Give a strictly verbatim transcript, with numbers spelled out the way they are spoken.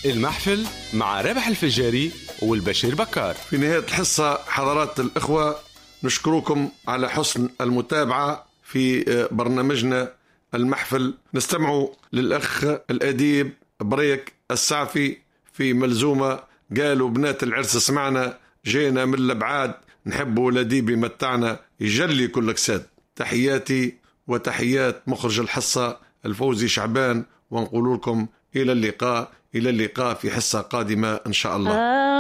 المحفل مع رابح الفجاري والبشير بكار. في نهاية الحصة حضرات الإخوة نشكركم على حسن المتابعة في برنامجنا المحفل. نستمع للأخ الأديب بريك السعفي في ملزومة قالوا بنات العرس سمعنا جينا من الأبعاد نحب ولدي بمتعنا يجلي كل كساد. تحياتي وتحيات مخرج الحصة الفوزي شعبان، ونقول لكم إلى اللقاء إلى اللقاء في حصة قادمة إن شاء الله.